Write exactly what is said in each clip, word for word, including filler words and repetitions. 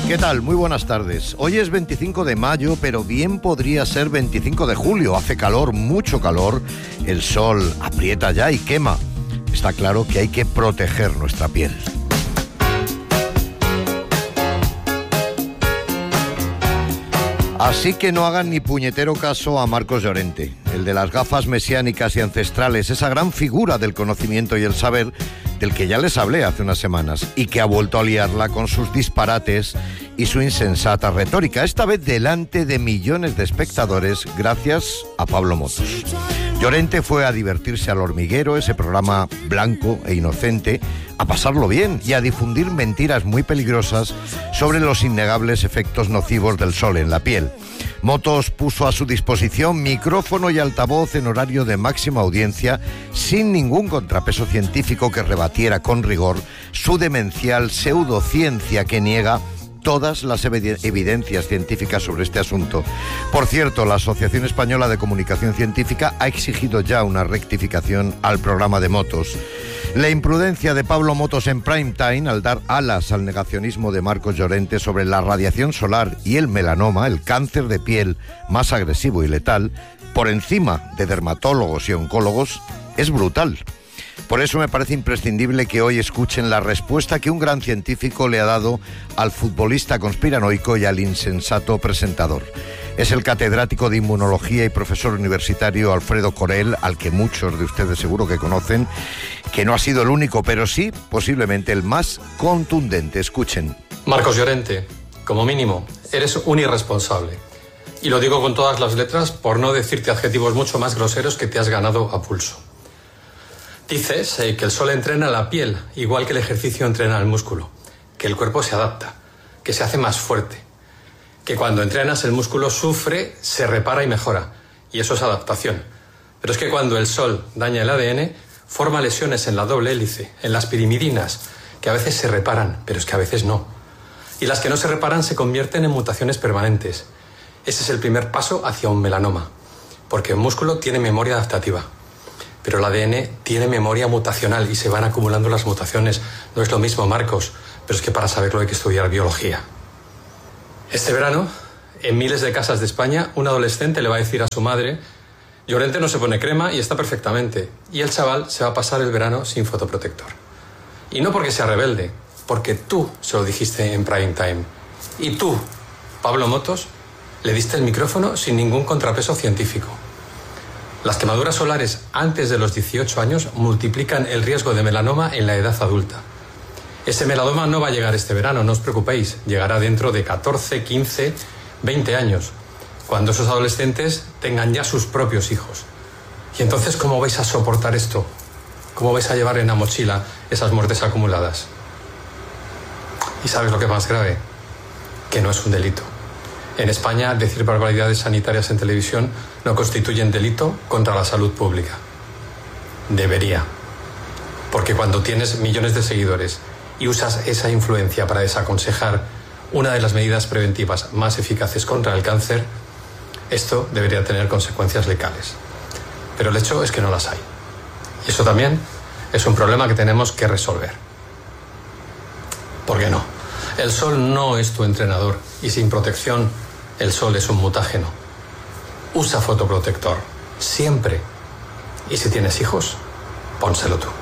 ¿Qué tal? Muy buenas tardes. Hoy es veinticinco de mayo, pero bien podría ser veinticinco de julio. Hace calor, mucho calor. El sol aprieta ya y quema. Está claro que hay que proteger nuestra piel. Así que no hagan ni puñetero caso a Marcos Llorente, el de las gafas mesiánicas y ancestrales, esa gran figura del conocimiento y el saber del que ya les hablé hace unas semanas y que ha vuelto a liarla con sus disparates y su insensata retórica, esta vez delante de millones de espectadores gracias a Pablo Motos. Llorente fue a divertirse al hormiguero, ese programa blanco e inocente, a pasarlo bien y a difundir mentiras muy peligrosas sobre los innegables efectos nocivos del sol en la piel. Motos puso a su disposición micrófono y altavoz en horario de máxima audiencia sin ningún contrapeso científico que rebatiera con rigor su demencial pseudociencia que niega todas las evidencias científicas sobre este asunto. Por cierto, la Asociación Española de Comunicación Científica ha exigido ya una rectificación al programa de Motos. La imprudencia de Pablo Motos en prime time al dar alas al negacionismo de Marcos Llorente sobre la radiación solar y el melanoma, el cáncer de piel más agresivo y letal, por encima de dermatólogos y oncólogos, es brutal. Por eso me parece imprescindible que hoy escuchen la respuesta que un gran científico le ha dado al futbolista conspiranoico y al insensato presentador. Es el catedrático de inmunología y profesor universitario Alfredo Corel, al que muchos de ustedes seguro que conocen, que no ha sido el único, pero sí posiblemente el más contundente. Escuchen. Marcos Llorente, como mínimo, eres un irresponsable. Y lo digo con todas las letras por no decirte adjetivos mucho más groseros que te has ganado a pulso. Dices eh, que el sol entrena la piel, igual que el ejercicio entrena el músculo, que el cuerpo se adapta, que se hace más fuerte, que cuando entrenas el músculo sufre, se repara y mejora, y eso es adaptación. Pero es que cuando el sol daña el A D N, forma lesiones en la doble hélice, en las pirimidinas, que a veces se reparan, pero es que a veces no. Y las que no se reparan se convierten en mutaciones permanentes. Ese es el primer paso hacia un melanoma, porque el músculo tiene memoria adaptativa. Pero el A D N tiene memoria mutacional y se van acumulando las mutaciones. No es lo mismo, Marcos, pero es que para saberlo hay que estudiar biología. Este verano, en miles de casas de España, un adolescente le va a decir a su madre: Llorente no se pone crema y está perfectamente. Y el chaval se va a pasar el verano sin fotoprotector. Y no porque sea rebelde, porque tú se lo dijiste en prime time. Y tú, Pablo Motos, le diste el micrófono sin ningún contrapeso científico. Las quemaduras solares antes de los dieciocho años multiplican el riesgo de melanoma en la edad adulta. Ese melanoma no va a llegar este verano, no os preocupéis, llegará dentro de catorce, quince, veinte años, cuando esos adolescentes tengan ya sus propios hijos. Y entonces, ¿cómo vais a soportar esto? ¿Cómo vais a llevar en la mochila esas muertes acumuladas? ¿Y sabes lo que es más grave? Que no es un delito. En España, decir barbaridades sanitarias en televisión no constituye un delito contra la salud pública. Debería. Porque cuando tienes millones de seguidores y usas esa influencia para desaconsejar una de las medidas preventivas más eficaces contra el cáncer, esto debería tener consecuencias legales. Pero el hecho es que no las hay. Y eso también es un problema que tenemos que resolver. ¿Por qué no? El sol no es tu entrenador y sin protección el sol es un mutágeno. Usa fotoprotector, siempre. Y si tienes hijos, pónselo tú.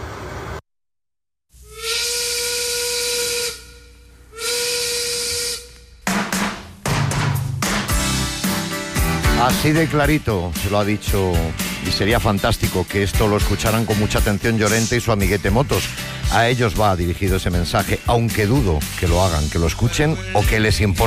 Así de clarito se lo ha dicho, y sería fantástico que esto lo escucharan con mucha atención Llorente y su amiguete Motos. A ellos va dirigido ese mensaje, aunque dudo que lo hagan, que lo escuchen o que les importe.